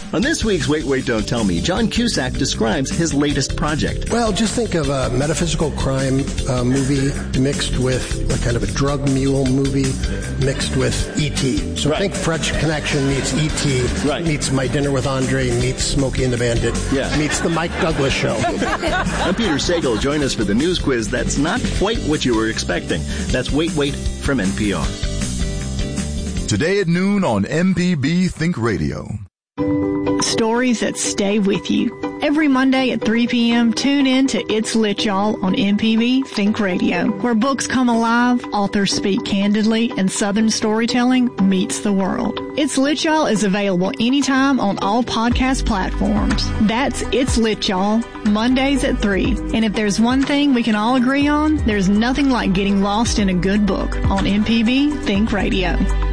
On this week's Wait, Wait, Don't Tell Me, John Cusack describes his latest project. Well, just think of a metaphysical crime movie mixed with a kind of a drug mule movie mixed with E.T. So think French Connection meets E.T. meets My Dinner with Andre meets Smokey and the Bandit meets the Mike Douglas Show. I'm Peter Sagal. Join us for the news quiz that's not quite what you were expecting. That's Wait, Wait from NPR. Today at noon on MPB Think Radio. Stories that stay with you. Every Monday at 3 p.m., tune in to It's Lit Y'all on MPB Think Radio, where books come alive, authors speak candidly, and Southern storytelling meets the world. It's Lit Y'all is available anytime on all podcast platforms. That's It's Lit Y'all, Mondays at 3. And if there's one thing we can all agree on, there's nothing like getting lost in a good book on MPB Think Radio.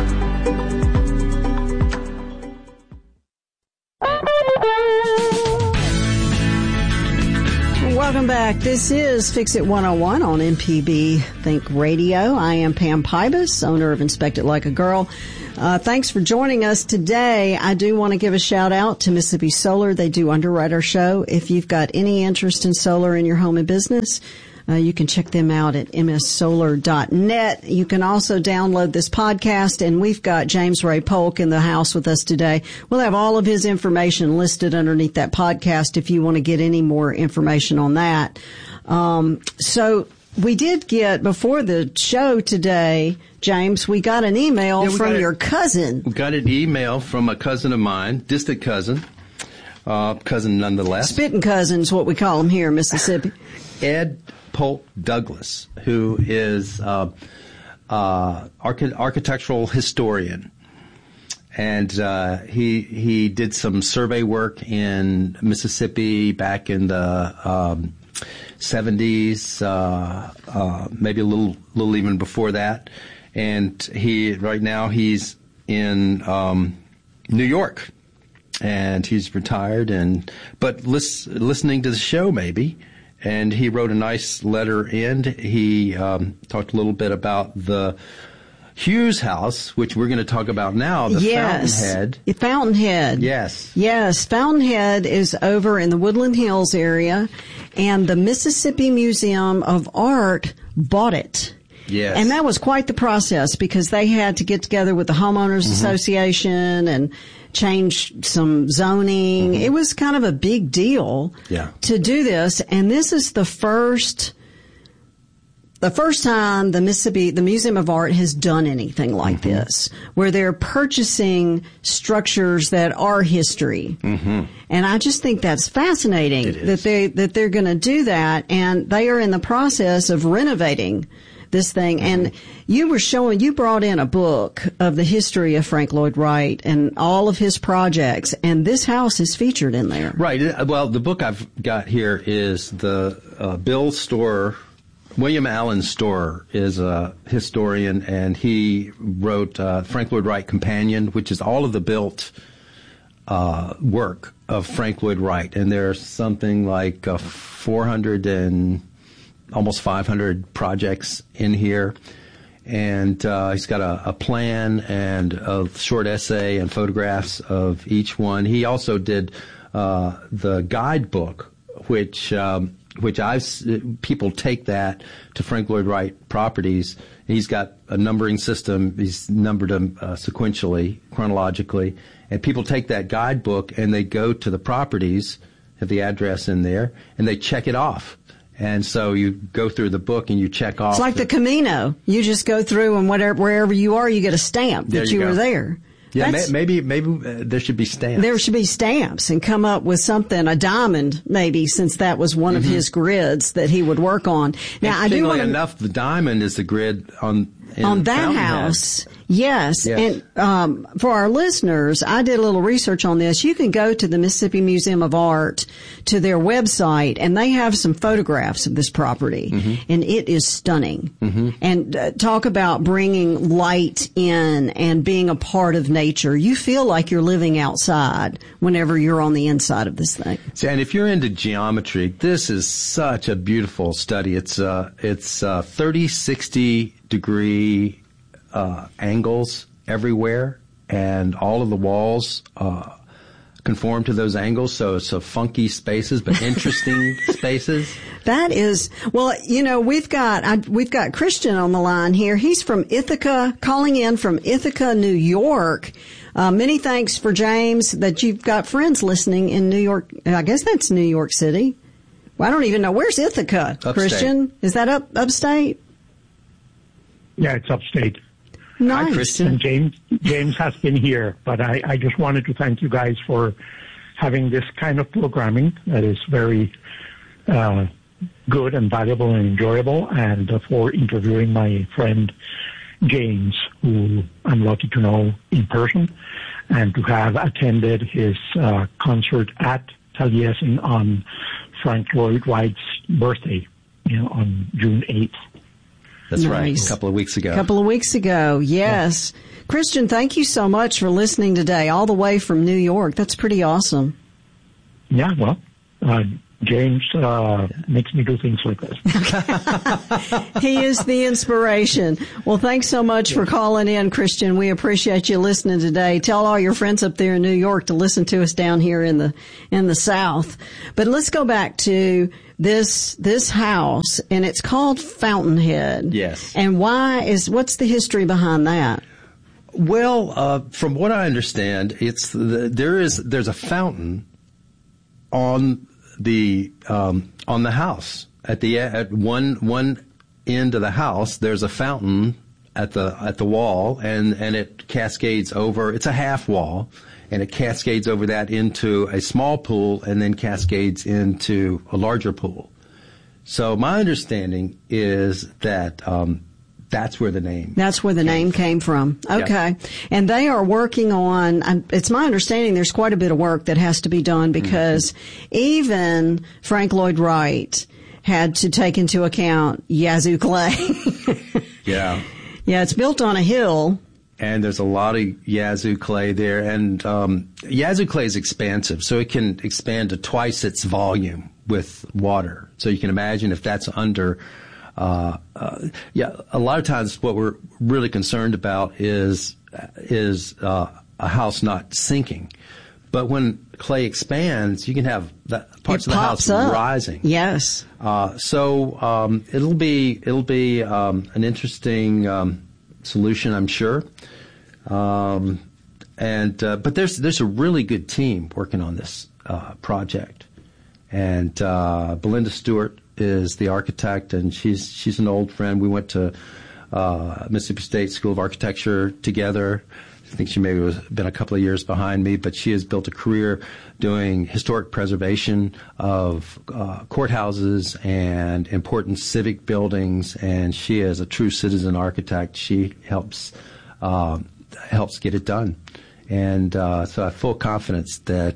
Welcome back. This is Fix It 101 on MPB Think Radio. I am Pam Pybus, owner of Inspect It Like a Girl. Thanks for joining us today. I do want to give a shout out to Mississippi Solar. They do underwrite our show. If you've got any interest in solar in your home and business, you can check them out at mssolar.net. You can also download this podcast, and we've got James Ray Polk in the house with us today. We'll have all of his information listed underneath that podcast if you want to get any more information on that. So we did get, before the show today, James, we got an email from your cousin. We got an email from a cousin of mine, distant cousin nonetheless. Spitting cousins, what we call them here in Mississippi. Ed Polk Douglas, who is architectural historian, and he did some survey work in Mississippi back in the 70s, maybe a little even before that. And right now he's in New York, and he's retired, but listening to the show maybe. And he wrote a nice letter in. He talked a little bit about the Hughes house, which we're going to talk about now, the Fountainhead. Fountainhead. Yes. Yes, Fountainhead is over in the Woodland Hills area, and the Mississippi Museum of Art bought it. Yes. And that was quite the process because they had to get together with the Homeowners Association and change some zoning. It was kind of a big deal to do this. And this is the first time the Museum of Art has done anything like this, where they're purchasing structures that are history. And I just think that's fascinating that they're going to do that. And they are in the process of renovating this thing. And you brought in a book of the history of Frank Lloyd Wright and all of his projects, and this house is featured in there. Right. Well, the book I've got here is the Bill Storer. William Allen Storer is a historian, and he wrote Frank Lloyd Wright Companion, which is all of the built work of Frank Lloyd Wright. And there's something like 400 and almost 500 projects in here. And he's got a plan and a short essay and photographs of each one. He also did the guidebook, which people take that to Frank Lloyd Wright properties. He's got a numbering system. He's numbered them sequentially, chronologically. And people take that guidebook and they go to the properties, have the address in there, and they check it off. And so you go through the book and you check off. It's like the Camino. You just go through, and wherever you are, you get a stamp that you were there. Yeah, maybe there should be stamps. There should be stamps, and come up with something, a diamond maybe, since that was one of his grids that he would work on. Now, I do enough, the diamond is the grid on that house. Yes. And for our listeners, I did a little research on this. You can go to the Mississippi Museum of Art, to their website, and they have some photographs of this property, and it is stunning. And talk about bringing light in and being a part of nature. You feel like you're living outside whenever you're on the inside of this thing. And if you're into geometry, this is such a beautiful study. It's 30, 60 degree angles everywhere, and all of the walls conform to those angles. So funky spaces, but interesting spaces. That is, well, we've got Christian on the line here. He's from Ithaca, calling in from Ithaca, New York. Many thanks for James that you've got friends listening in New York. I guess that's New York City. Well, I don't even know. Where's Ithaca, upstate. Christian? Is that upstate? Yeah, it's upstate. Nice. Hi, Christian. And James has been here, but I just wanted to thank you guys for having this kind of programming that is very good and valuable and enjoyable, and for interviewing my friend James, who I'm lucky to know in person, and to have attended his concert at Taliesin on Frank Lloyd Wright's birthday, on June 8th. That's Nice. right. A couple of weeks ago. Yes. Yeah. Christian, thank you so much for listening today, all the way from New York. That's pretty awesome. Yeah, well, James makes me do things like this. He is the inspiration. Well, thanks so much for calling in, Christian. We appreciate you listening today. Tell all your friends up there in New York to listen to us down here in the South. But let's go back to this house, and it's called Fountainhead. Yes. And what's the history behind that? Well, from what I understand, there's a fountain on the house at one end of the house. There's a fountain at the wall, and it cascades over. It's a half wall, and it cascades over that into a small pool, and then cascades into a larger pool. So my understanding is that that's where the name came from. Okay. Yeah. And they are working on, it's my understanding there's quite a bit of work that has to be done, because even Frank Lloyd Wright had to take into account Yazoo clay. Yeah. Yeah, it's built on a hill. And there's a lot of Yazoo clay there. And Yazoo clay is expansive, so it can expand to twice its volume with water. So you can imagine if that's under... a lot of times what we're really concerned about is a house not sinking. But when clay expands, you can have parts of the house rising. Yes. So it'll be an interesting solution, I'm sure. But there's a really good team working on this project, and Belinda Stewart is the architect, and she's an old friend. We went to Mississippi State School of Architecture together. I think she maybe was been a couple of years behind me, but she has built a career doing historic preservation of courthouses and important civic buildings, and she is a true citizen architect. She helps get it done. And so I have full confidence that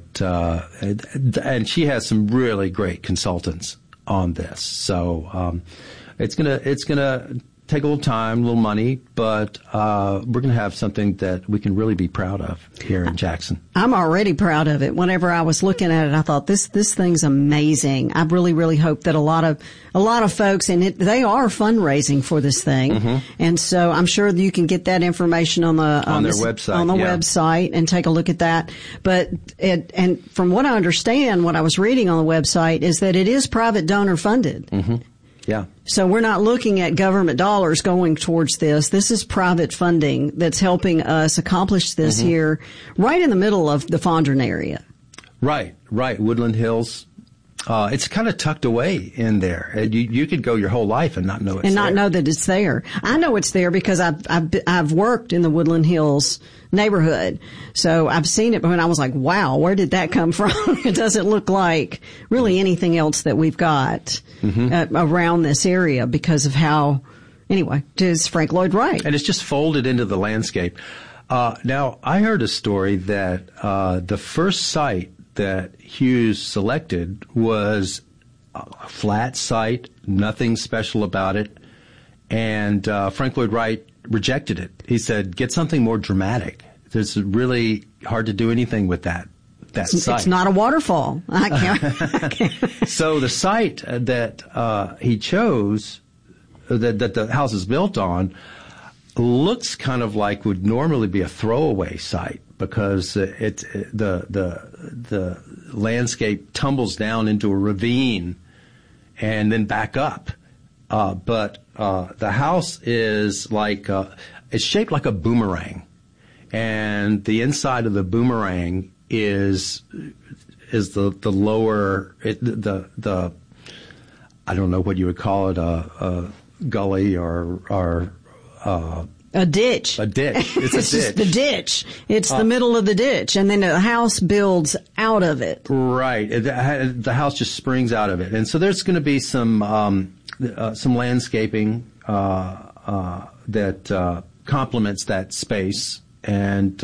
and she has some really great consultants on this. So it's gonna take a little time, a little money, but we're going to have something that we can really be proud of here in Jackson. I'm already proud of it. Whenever I was looking at it, I thought this thing's amazing. I really, really hope that a lot of folks, and they are fundraising for this thing, mm-hmm. and so I'm sure you can get that information on their website and take a look at that. But and from what I understand, what I was reading on the website is that it is private donor funded. Mm-hmm. Yeah. So we're not looking at government dollars going towards this. This is private funding that's helping us accomplish this mm-hmm. here, right in the middle of the Fondren area. Right. Woodland Hills. It's kind of tucked away in there. You could go your whole life and not know it's there. And not know that it's there. I know it's there because I've worked in the Woodland Hills neighborhood. So I've seen it, but I was like, wow, where did that come from? It doesn't look like really anything else that we've got mm-hmm. Around this area because of how, anyway, it's Frank Lloyd Wright. And it's just folded into the landscape. Now, I heard a story that the first site that Hughes selected was a flat site, nothing special about it, and Frank Lloyd Wright rejected it. He said, get something more dramatic. It's really hard to do anything with that site. It's not a waterfall. I can't. So the site that he chose, that the house is built on, looks kind of like would normally be a throwaway site. because the landscape tumbles down into a ravine and then back up. But the house is like it's shaped like a boomerang, and the inside of the boomerang is the lower the I don't know what you would call it, a gully or a ditch. A ditch. It's a ditch. Just the ditch. It's the middle of the ditch, and then the house builds out of it. Right. The house just springs out of it, and so there's going to be some landscaping that complements that space, and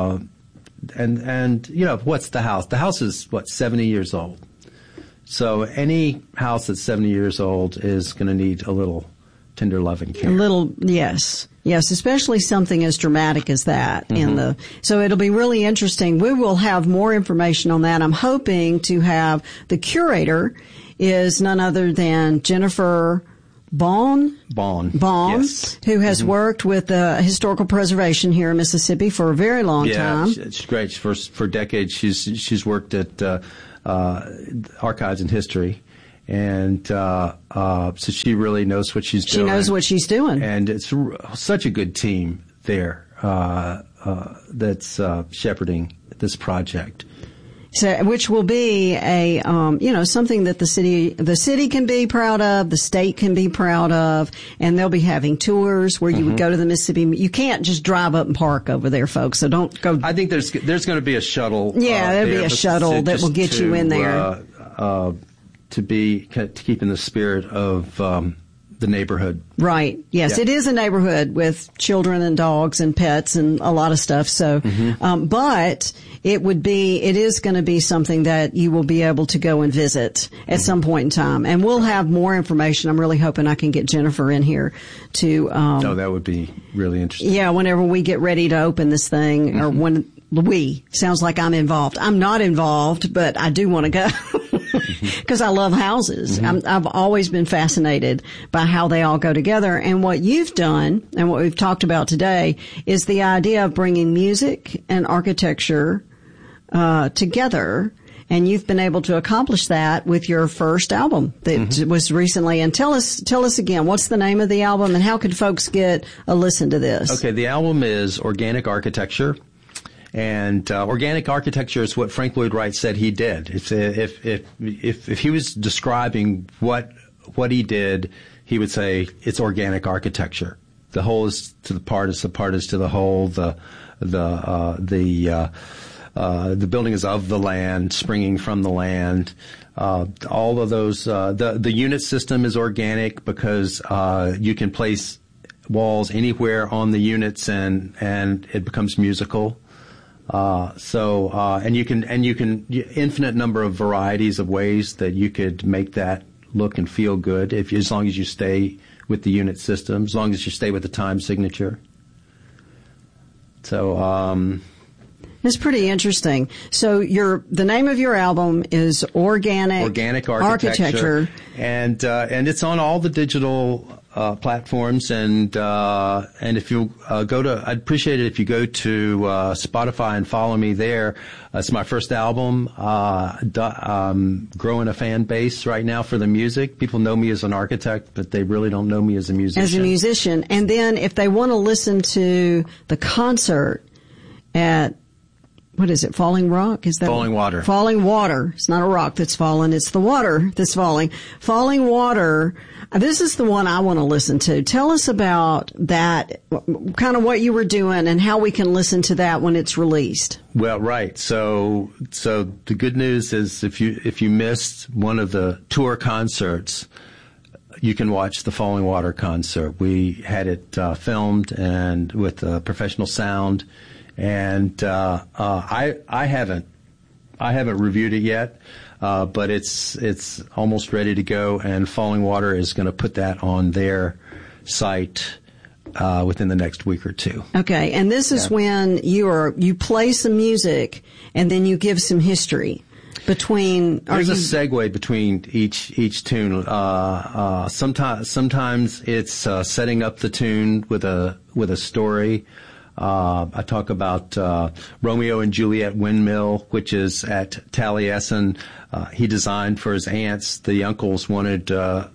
what's the house? The house is 70 years old. So any house that's 70 years old is going to need a little tender love and care. Yes, especially something as dramatic as that. So it'll be really interesting. We will have more information on that. I'm hoping to have the curator is none other than Jennifer Bond, yes. Who has worked with historical preservation here in Mississippi for a very long time. Yeah, it's great. For decades, she's worked at archives and history, and so she really knows what she's doing. She knows what she's doing, and it's such a good team there that's shepherding this project. So, which will be a, something that the city can be proud of, the state can be proud of, and they'll be having tours where you would go to the Mississippi. You can't just drive up and park over there, folks. So don't go. I think there's going to be a shuttle. Yeah, there'll be a shuttle that will get you in there. To keep in the spirit of the neighborhood. Right. Yes, It is a neighborhood with children and dogs and pets and a lot of stuff. So, but it is going to be something that you will be able to go and visit at some point in time. And we'll have more information. I'm really hoping I can get Jennifer in here to, that would be really interesting. Yeah, whenever we get ready to open this thing or when sounds like I'm involved. I'm not involved, but I do want to go. Because I love houses. I've always been fascinated by how they all go together. And what you've done and what we've talked about today is the idea of bringing music and architecture together. And you've been able to accomplish that with your first album that was recently. And tell us again, what's the name of the album and how could folks get a listen to this? Okay, the album is Organic Architecture. And organic architecture is what Frank Lloyd Wright said he did. If he was describing what he did, he would say it's organic architecture. The whole is to the part as the part is to the whole. The building is of the land, springing from the land. All of those. The unit system is organic because you can place walls anywhere on the units and it becomes musical. And you can infinite number of varieties of ways that you could make that look and feel good as long as you stay with the unit system, as long as you stay with the time signature. So, it's pretty interesting. So the name of your album is Organic Architecture. And it's on all the digital platforms, and if you I'd appreciate it if you go to Spotify and follow me there. It's my first album. Growing a fan base right now for the music. People know me as an architect, but they really don't know me as a musician. And then if they want to listen to the concert at, what is it, Falling Rock? Is that Falling Water? Falling Water. It's not a rock that's fallen. It's the water that's falling. Falling Water. This is the one I want to listen to. Tell us about that, kind of what you were doing and how we can listen to that when it's released. Well, right. So the good news is if you missed one of the tour concerts, you can watch the Falling Water concert. We had it filmed and with professional sound. And I haven't reviewed it yet, but it's almost ready to go. And Falling Water is going to put that on their site within the next week or two. Okay, and this is when you play some music and then you give some history between. There's a segue between each tune. Sometimes it's setting up the tune with a story. I talk about Romeo and Juliet Windmill, which is at Taliesin. He designed for his aunts. The uncles wanted a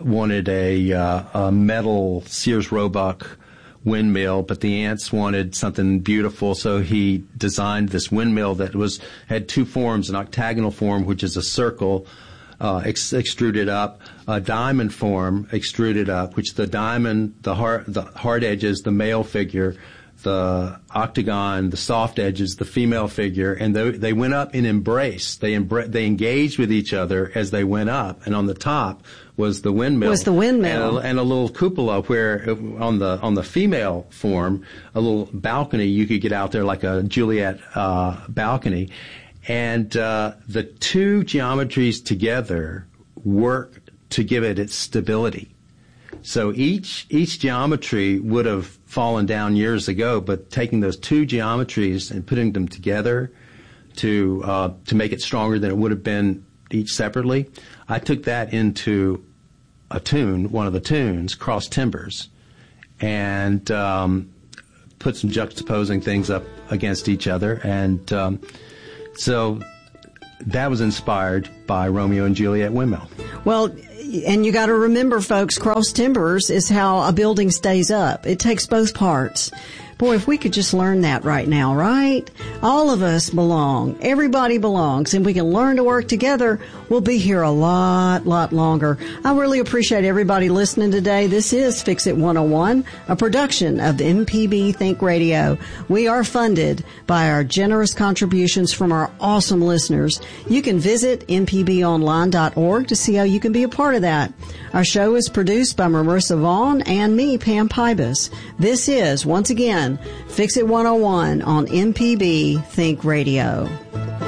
metal Sears Roebuck windmill, but the aunts wanted something beautiful, so he designed this windmill that had two forms: an octagonal form, which is a circle extruded up, a diamond form extruded up, which the diamond, the hard edges, the male figure, the octagon, the soft edges, the female figure, and they went up in embrace. They engaged with each other as they went up, and on the top was the windmill. And a little cupola where on the female form, a little balcony, you could get out there like a Juliet balcony. And the two geometries together work to give it its stability. So each geometry would have fallen down years ago, but taking those two geometries and putting them together to make it stronger than it would have been each separately, I took that into a tune, one of the tunes, Cross Timbers, and put some juxtaposing things up against each other, and so that was inspired by Romeo and Juliet Windmill. Well, and you got to remember, folks, cross timbers is how a building stays up. It takes both parts. Boy, if we could just learn that right now, right? All of us belong. Everybody belongs. And we can learn to work together. We'll be here a lot longer. I really appreciate everybody listening today. This is Fix It 101, a production of MPB Think Radio. We are funded by our generous contributions from our awesome listeners. You can visit mpbonline.org to see how you can be a part of that. Our show is produced by Marissa Vaughn and me, Pam Pybus. This is, once again, Fix It 101 on MPB Think Radio.